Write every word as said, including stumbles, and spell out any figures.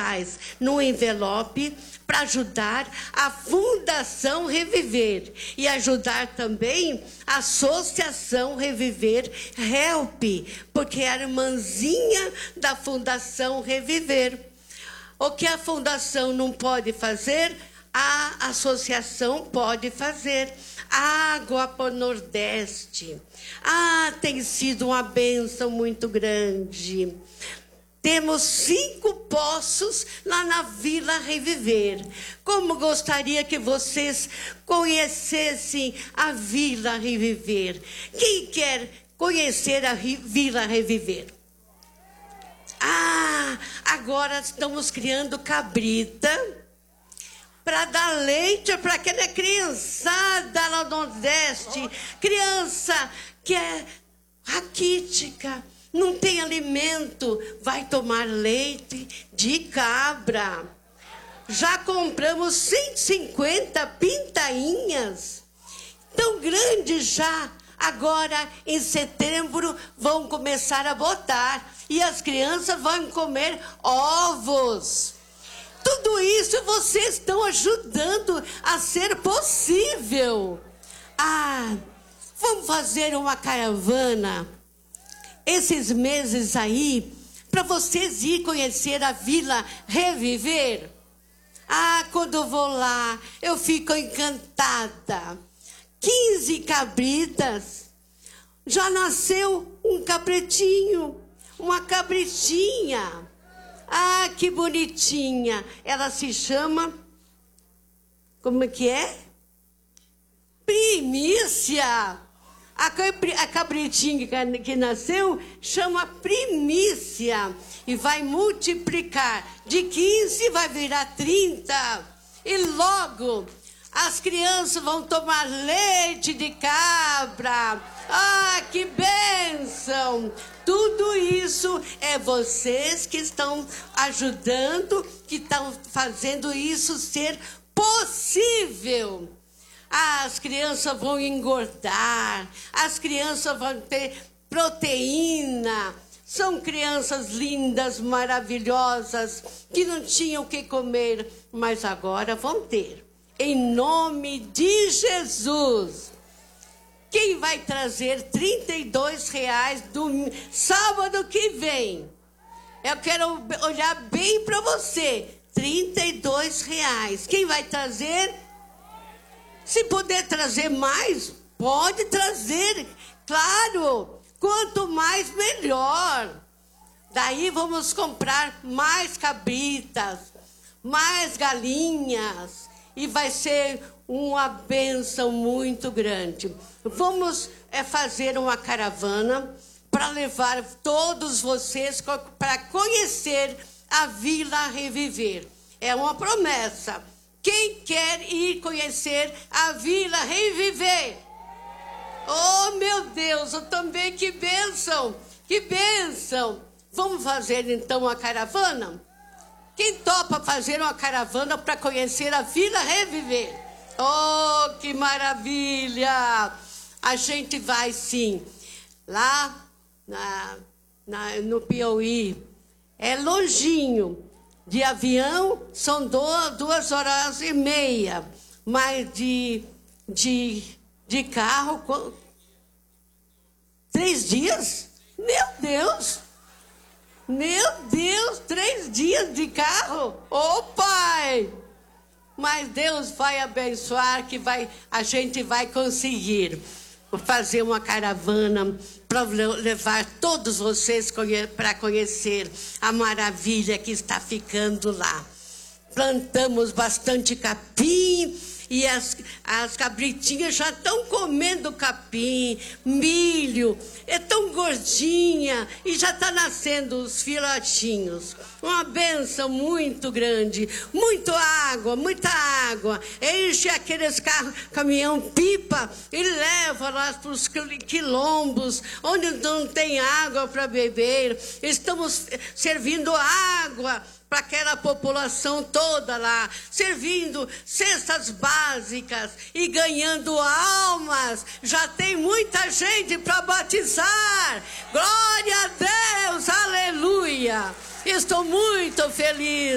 reais no envelope para ajudar a Fundação Reviver e ajudar também a Associação Reviver Help, porque é a irmãzinha da Fundação Reviver. O que a Fundação não pode fazer, a associação pode fazer. Água para o Nordeste. Ah, tem sido uma bênção muito grande. Temos cinco poços lá na Vila Reviver. Como gostaria que vocês conhecessem a Vila Reviver. Quem quer conhecer a Vila Reviver? Ah, agora estamos criando cabrita para dar leite para aquela criançada lá no Nordeste. Criança que é raquítica, não tem alimento, vai tomar leite de cabra. Já compramos cento e cinquenta pintainhas, tão grandes já. Agora, em setembro, vão começar a botar. E as crianças vão comer ovos. Tudo isso vocês estão ajudando a ser possível. Ah, vamos fazer uma caravana esses meses aí, para vocês ir conhecer a Vila Reviver. Ah, quando eu vou lá, eu fico encantada. quinze cabritas. Já nasceu um cabritinho, uma cabritinha. Ah, que bonitinha. Ela se chama... Como é que é? Primícia. A cabritinha que nasceu chama Primícia. E vai multiplicar. De quinze vai virar trinta. E logo as crianças vão tomar leite de cabra. Ah, que bênção! Tudo isso é vocês que estão ajudando, que estão fazendo isso ser possível. As crianças vão engordar, as crianças vão ter proteína. São crianças lindas, maravilhosas, que não tinham o que comer, mas agora vão ter. Em nome de Jesus. Quem vai trazer trinta e dois reais do sábado que vem? Eu quero olhar bem para você. trinta e dois reais. Quem vai trazer? Se puder trazer mais, pode trazer. Claro, quanto mais, melhor. Daí vamos comprar mais cabritas, mais galinhas. E vai ser uma bênção muito grande. Vamos é, fazer uma caravana para levar todos vocês para conhecer a Vila Reviver. É uma promessa. Quem quer ir conhecer a Vila Reviver? Oh, meu Deus, eu também, que bênção, que bênção. Vamos fazer então uma caravana? Quem topa fazer uma caravana para conhecer a Vila Reviver? Oh, que maravilha! A gente vai sim. Lá na, na, no Piauí. É longinho. De avião são duas, duas horas e meia. Mas de, de, de carro, três dias? Meu Deus! Meu Deus, três dias de carro? Ô, Pai! Mas Deus vai abençoar, que vai, a gente vai conseguir fazer uma caravana para levar todos vocês para conhecer a maravilha que está ficando lá. Plantamos bastante capim e as, as cabritinhas já estão comendo capim, milho, é tão gordinha e já está nascendo os filhotinhos. Uma bênção muito grande, muito água, muita água. Enche aqueles carros, caminhão pipa e leva lá para os quilombos, onde não tem água para beber. Estamos servindo água para aquela população toda lá, servindo cestas básicas e ganhando almas. Já tem muita gente para batizar. Glória a Deus, aleluia. Estou muito feliz.